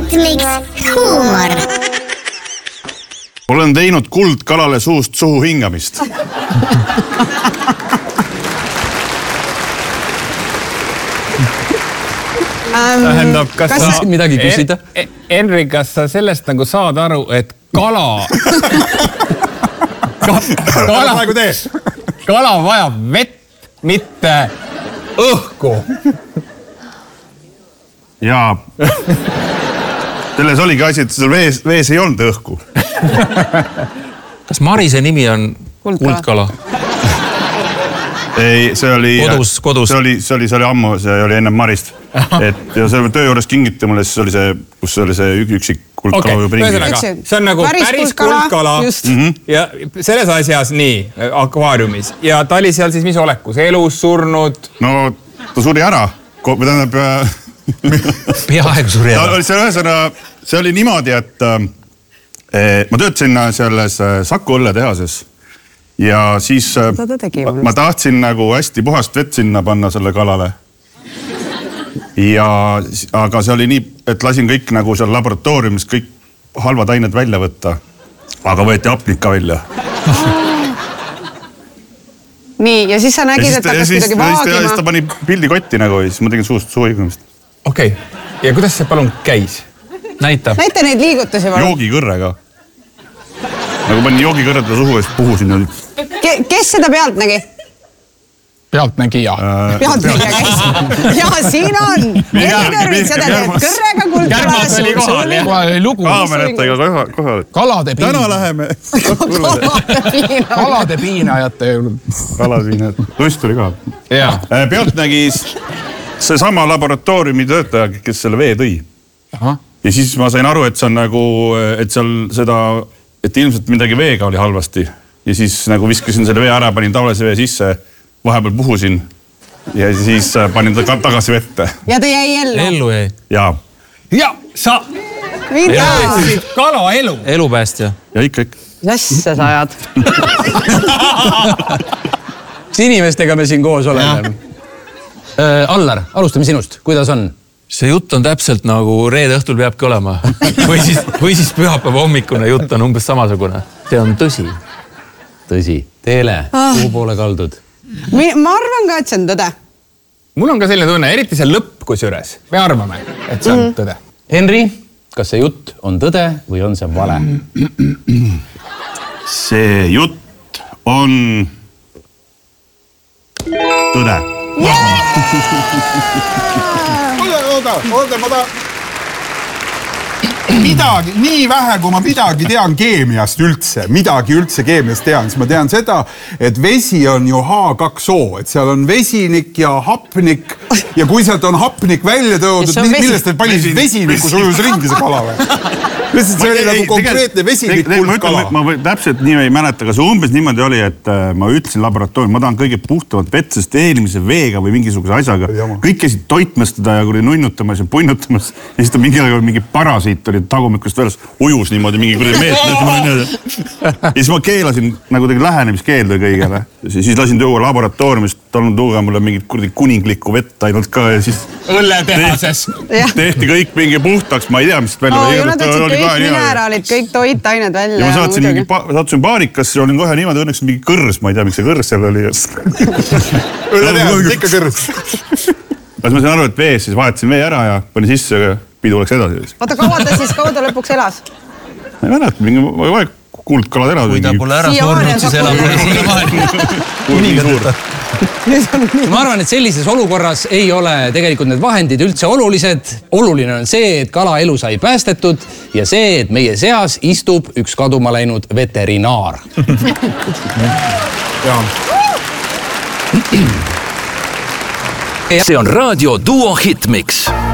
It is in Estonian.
Hitmix huumor. Olen teinud kuldkalale suust suhu hingamist. Tähendab, kas sa... midagi küsida? Henri, kas sa sellest nagu saad aru, et kala... Kala vajab vett, mitte õhku. Jaa. Selles oligi asi, et seal vees ei olnud õhku. Kas Marise nimi on kuldkala? Ei, see oli... Kodus. See oli ammu, see oli ennem Marist. Et ja see töö juures kingiti mulle, siis oli see, kus oli see üksik kuldkala juba ringi. See on nagu päris kuldkala. Ja selles asjas nii, akvaariumis. Ja ta oli seal siis mis olekus? Elus, surnud? No, ta suri ära. Tähendab... Peaaegu suri ära. See oli niimoodi, et ma töötasin selles Saku õlletehases ja siis ma tahtsin nagu hästi puhast vett sinna panna selle kalale. Aga see oli nii, et lasin kõik nagu seal laboratooriumis kõik halvad ained välja võtta. Aga võeti hapnik ka välja. Nii, ja siis sa nägid, et hakkas kuidagi vaagima. Ja siis ta pani pildi kotti nagu ja siis ma tegin suust suuhigamist. Okei. Ja kuidas see palun käis? Näita neid liigutusi. Joogikõrrega. Nagu panin joogikõrreda suhu ja siis puhusin. Kes seda pealt nägi? Pealtnägija. Pealtnägija käis. Ja siin on. Kõrrega kuldkala Kärmas oli kohal. Kaameratega kohal. Kalade piina. Täna läheme. Kalade piinajate. Kalade piinajate. Lust tuli ka. Pealt nägis seesama laboratooriumi töötaja, kes selle vee tõi. Ja siis ma sain aru, et see on nagu, et seal seda, et ilmselt midagi veega oli halvasti. Ja siis nagu viskasin selle vee ära, panin tavalise vee sisse, vahepeal puhusin ja siis panin ta tagasi vette. Ja ta jäi ellu? Ellu jäi. Jaa. Ja sa... Kala elu. Elupäästja. Ja ikka. Lasse sa ajad. Inimestega me siin koos oleme. Allar, alustame sinust. Kuidas on? See jutt on täpselt nagu reede õhtul peabki olema. Või siis pühapäeva hommikune jutt on umbes samasugune. See on tõsi. Tõsi. Teele, kuhu poole kaldud? Ma arvan ka, et see on tõde. Mul on ka selline tunne, eriti see lõpp kusjuures. Me arvame, et see on tõde. Henri, kas see jutt on tõde või on see vale? See jutt on tõde. Oota, ma tahan... Midagi, nii vähe, kui ma midagi tean keemiast üldse, midagi üldse keemiast tean, siis ma tean seda, et vesi on ju H2O, et seal on vesinik ja hapnik ja kui sealt on hapnik välja tõodud, millest teil palju vesiniku sulus ringi see kala või? Lihtsalt see oli nagu konkreetne vesinik kuldkala. Ma täpselt nii ei mäleta, aga see umbes niimoodi oli, et ma ütlesin laboratoorium, ma tahan kõige puhtamat vett, sest eelmise veega või mingisuguse asjaga. Kõik käisid toitmas teda ja kui nunnutamas ja punnutamas ja siis ta mingi parasiit oli tagumikust velas, ujus niimoodi mingi kuradi meetme. Ja siis ma keelasin nagu tegi lähenemiskeeldu kõigele. Siis lasin tuua laboratooriumist, talun tuua mulle mingit kuradi kuninglikku vett ainult ka ja siis... Õlletehases. Tehti kõik mingi puhtaks, ma ei tea, mis välja kõik mineraalid, kõik toitained välja. Ja ma saatsin baarikasse ja olin kohe niimoodi õnneks mingi kõrs, ma ei tea, miks see kõrs seal oli. Õlletehas, ikka kõrs. Kas ma sain aru, et vees, siis vahetasin vee ära ja pani sisse ja pidu oleks edasi. Oota, kaua ta lõpuks elas? Ma ei mäleta, mingi vaeg kuldkalad elad. Kui ta pole ära surnud, siis elab kuningateta. Ma arvan, et sellises olukorras ei ole tegelikult need vahendid üldse olulised. Oluline on see, et kala elu sai päästetud ja see, et meie seas istub üks kaduma läinud veterinaar. See on Raadio Duo Hitmix.